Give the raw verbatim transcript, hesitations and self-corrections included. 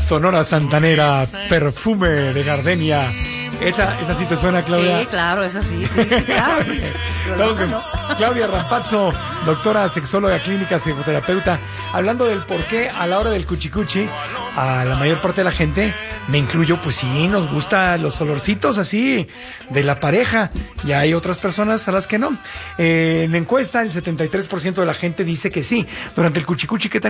Sonora Santanera, Perfume de Gardenia. Esa, esa sí te suena, Claudia. Sí, claro, esa sí, sí, sí, claro. Estamos con Claudia Rampazzo, doctora sexóloga clínica, psicoterapeuta, hablando del por qué a la hora del cuchicuchi, a la mayor parte de la gente, me incluyo, pues sí, nos gustan los olorcitos así de la pareja, y hay otras personas a las que no. Eh, en la encuesta, el setenta y tres por ciento de la gente dice que sí. Durante el cuchicuchi, ¿qué tal?